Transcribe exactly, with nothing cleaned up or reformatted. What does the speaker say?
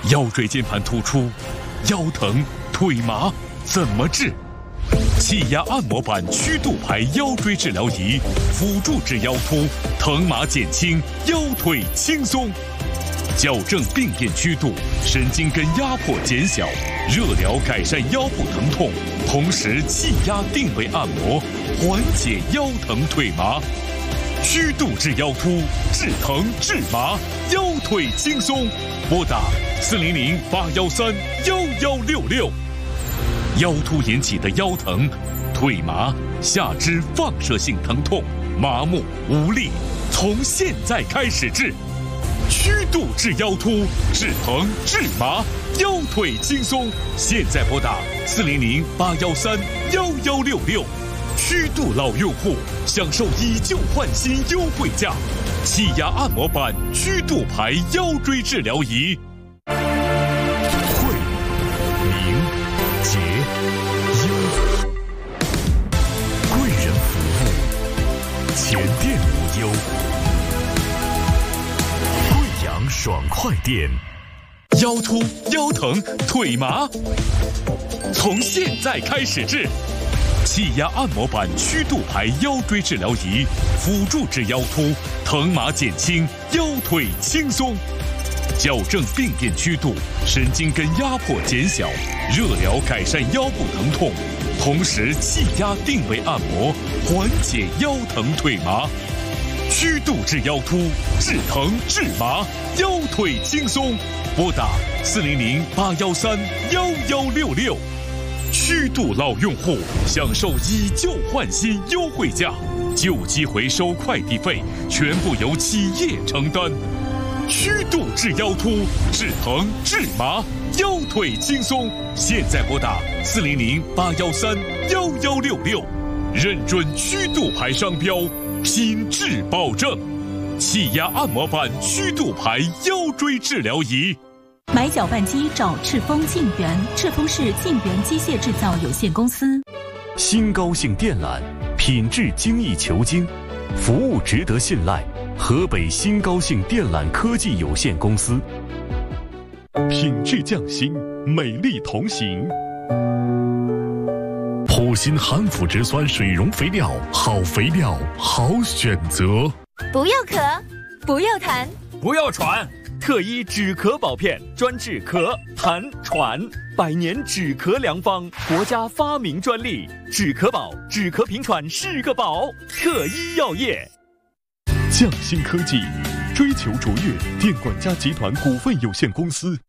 腰椎间盘突出、腰疼、腿麻怎么治？气压按摩板曲度牌腰椎治疗仪，辅助治腰突，疼麻减轻，腰腿轻松。矫正病变曲度，神经根压迫减小，热疗改善腰部疼痛，同时气压定位按摩，缓解腰疼腿麻。曲度治腰突，治疼治麻，腰腿轻松。拨打四零零八幺三幺幺六六。腰突引起的腰疼、腿麻、下肢放射性疼痛、麻木无力，从现在开始治。曲度治腰突，治疼治麻，腰腿轻松。现在拨打四零零八幺三幺幺六六。曲度老用户享受以旧换新优惠价，气压按摩板曲度牌腰椎治疗仪。惠民节优，贵人服务，前店无忧。贵阳爽快店，腰突、腰疼、腿麻，从现在开始治。气压按摩板曲度牌腰椎治疗仪，辅助治腰突，疼麻减轻，腰腿轻松。矫正病变曲度，神经根压迫减小，热疗改善腰部疼痛，同时气压定位按摩，缓解腰疼腿麻。曲度治腰突，治疼治麻，腰腿轻松。拨打四零零八幺三幺幺六六。曲度老用户享受以旧换新优惠价，旧机回收快递费全部由企业承担。曲度治腰突，治疼治麻，腰腿轻松。现在拨打四零零八幺三幺幺六六，认准曲度牌商标，品质保证。气压按摩板曲度牌腰椎治疗仪。 买搅拌机找赤峰晋源，赤峰市晋源机械制造有限公司。 新高兴电缆，品质精益求精，服务值得信赖。河北新高兴电缆科技有限公司。品质匠心，美丽同行。普鑫含腐植酸水溶肥料，好肥料，好选择。 不要咳，不要痰， 不要喘。特一止咳宝片，专治咳、痰、喘，百年止咳良方，国家发明专利。止咳宝，止咳平喘是个宝。特一药业。 匠心科技，追求卓越，电管家集团股份有限公司。